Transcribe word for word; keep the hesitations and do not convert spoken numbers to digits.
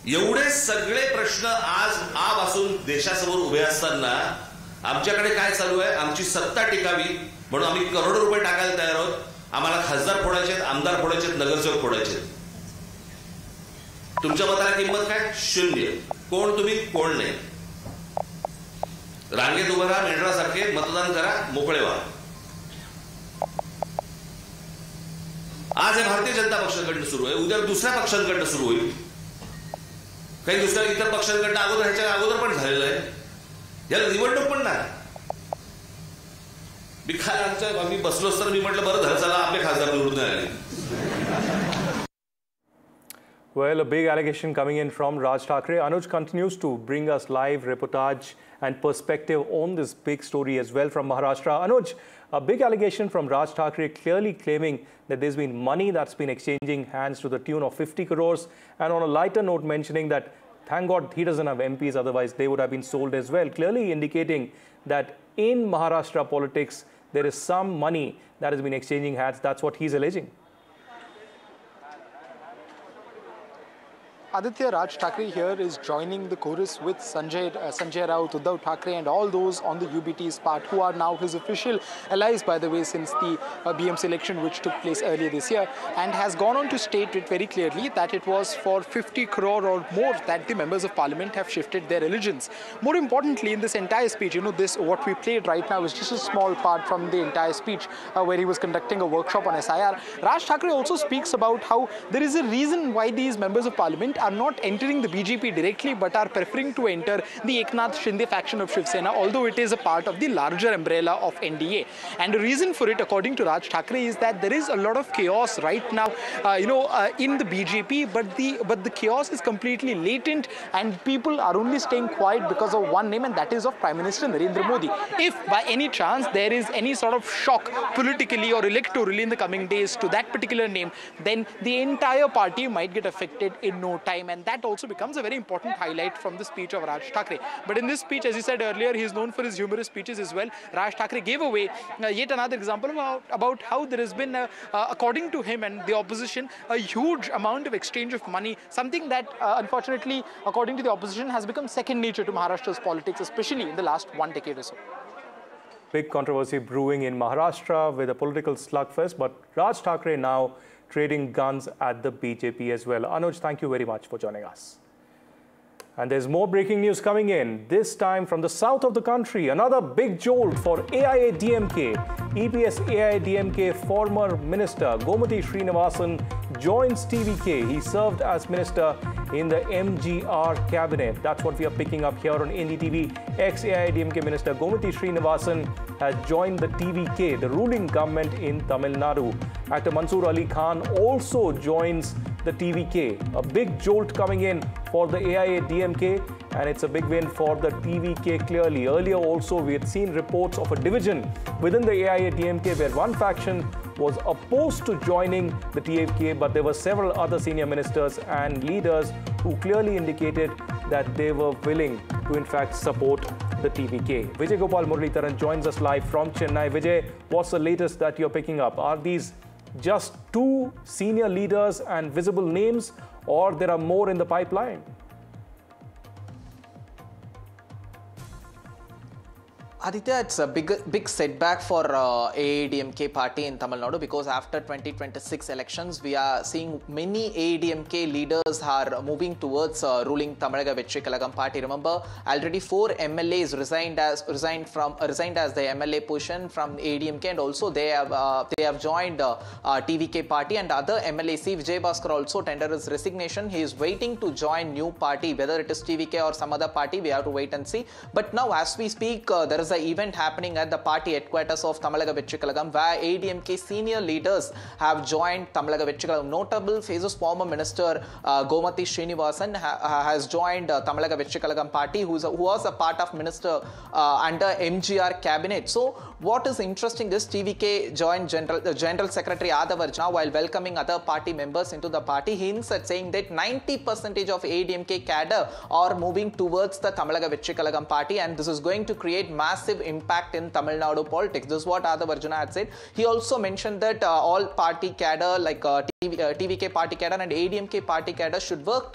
एवढे सगळे प्रश्न आज आपासून देशासमोर उभे असताना आमच्याकडे काय चालू आहे? आमची सत्ता टिकावी म्हणून आम्ही करोडो रुपये टाकायला तयार आहोत. आम्हाला खासदार फोडायचे आहेत, आमदार फोडायचे आहेत, नगरसेवक फोडायचे आहेत. तुमच्या मताला किंमत काय? शून्य. कोण तुम्ही, कोण नाही. रांगेत उभं राहा, मेंढरासारखे मतदान करा, मोकळे व्हा. आज हे भारतीय जनता पक्षाकडनं सुरू आहे, उद्या दुसऱ्या पक्षांकडनं सुरू होईल. काही दुसऱ्या इतर पक्षांकडनं अगोदर ह्याच्या अगोदर पण झालेलं आहे. याला निवडणूक पण नाही. मी काय आमच्या आम्ही बसलो तर मी म्हटलं बरं झालं चला आपले खासदार निवडून आले. Well, a big allegation coming in from Raj Thakre. Anuj continues to bring us live reportage and perspective on this big story as well from Maharashtra. Anuj, a big allegation from Raj Thakre clearly claiming that there's been money that's been exchanging hands to the tune of fifty crores, and on a lighter note mentioning that thank God he doesn't have M Ps, otherwise they would have been sold as well, clearly indicating that in Maharashtra politics there is some money that has been exchanging hands. That's what he's alleging. Aditya, Raj Thakre here is joining the chorus with Sanjay, uh, Sanjay Raut, Uddhav Thackeray and all those on the U B T's part who are now his official allies, by the way, since the uh, B M C election which took place earlier this year, and has gone on to state it very clearly that it was for fifty crore or more that the members of parliament have shifted their allegiance. More importantly, in this entire speech, you know, this what we played right now is just a small part from the entire speech uh, where he was conducting a workshop on S I R. Raj Thakre also speaks about how there is a reason why these members of parliament are not entering the B J P directly but are preferring to enter the Eknath Shinde faction of Shiv Sena, although it is a part of the larger umbrella of N D A. And the reason for it, according to Raj Thakre, is that there is a lot of chaos right now, uh, you know, uh, in the B J P, but the but the chaos is completely latent and people are only staying quiet because of one name, and that is of Prime Minister Narendra Modi. If by any chance there is any sort of shock politically or electorally in the coming days to that particular name, then the entire party might get affected in no time. And that also becomes a very important highlight from the speech of Raj Thakre. But in this speech, as you said earlier, he is known for his humorous speeches as well. Raj Thakre gave away uh, yet another example about, about how there has been, uh, uh, according to him and the opposition, a huge amount of exchange of money, something that uh, unfortunately, according to the opposition, has become second nature to Maharashtra's politics, especially in the last one decade or so. Big controversy brewing in Maharashtra with a political slugfest, but Raj Thakre now trading guns at the B J P as well. Anuj, thank you very much for joining us. And there's more breaking news coming in, this time from the south of the country. Another big jolt for A I A D M K. E P S A I A D M K former minister Gomathi Srinivasan joins T V K. He served as minister in the M G R cabinet. That's what we are picking up here on N D T V. Ex-A I A D M K minister Gomathi Srinivasan has joined the T V K, the ruling government in Tamil Nadu. Actor Mansoor Ali Khan also joins the T V K. A big jolt coming in for the A I A D M K, and it's a big win for the T V K clearly. Earlier also we had seen reports of a division within the A I A D M K where one faction was opposed to joining the T V K, but there were several other senior ministers and leaders who clearly indicated that they were willing to in fact support the T V K. Vijay Gopal Muralidharan joins us live from Chennai. Vijay, what's the latest that you're picking up? Are these just two senior leaders and visible names, or there are more in the pipeline? Aditya, it's a big big setback for uh, A I A D M K party in Tamil Nadu, because after twenty twenty-six elections, we are seeing many A I A D M K leaders are moving towards uh, ruling Tamalaga Vetri Kalagam party. Remember, already four M L As resigned as resigned from uh, resigned as the M L A position from A I A D M K, and also they have uh, they have joined uh, uh, T V K party, and other M L A C Vijay Bhaskar also tendered his resignation. He is waiting to join new party, whether it is T V K or some other party. We have to wait and see. But now, as we speak, uh, there is the event happening at the party headquarters of Tamalaga Vetri Kalagam, where A I A D M K senior leaders have joined Tamalaga Vetri Kalagam. Notable faces: former minister uh, Gomathi Srinivasan ha has joined uh, Tamalaga Vetri Kalagam party, who's a, who was a part of minister uh, under M G R cabinet. So what is interesting is T V K joined General uh, General Secretary Adav Arjuna while welcoming other party members into the party. He hints at saying that ninety percent of A I A D M K cadre are moving towards the Tamalaga Vetri Kalagam party, and this is going to create massive impact impact in Tamil Nadu politics. This is what Adav Arjuna had said. He also mentioned that uh, all party cadre like uh, T V, uh, T V K party cadre and A I A D M K party cadre should work